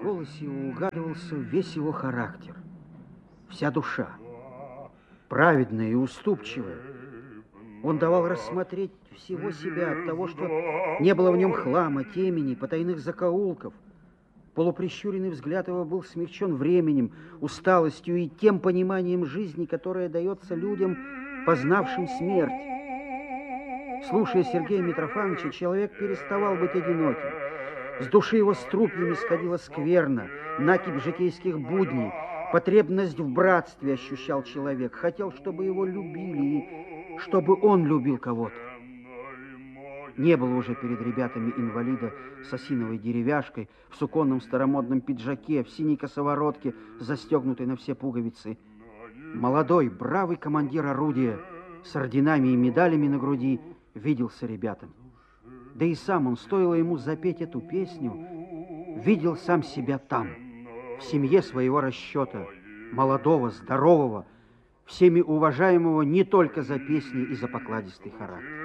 голосе угадывался весь его характер, вся душа, праведная и уступчивая. Он давал рассмотреть всего себя от того, что не было в нем хлама, темени, потайных закоулков. Полуприщуренный взгляд его был смягчен временем, усталостью и тем пониманием жизни, которое дается людям, познавшим смерть. Слушая Сергея Митрофановича, человек переставал быть одиноким. С души его струпьями сходила скверна, накипь житейских будней, потребность в братстве ощущал человек, хотел, чтобы его любили и чтобы он любил кого-то. Не было уже перед ребятами инвалида с осиновой деревяшкой, в суконном старомодном пиджаке, в синей косоворотке, застегнутой на все пуговицы. Молодой, бравый командир орудия с орденами и медалями на груди виделся ребятам. Да и сам он, стоило ему запеть эту песню, видел сам себя там, в семье своего расчета, молодого, здорового, всеми уважаемого не только за песни и за покладистый характер.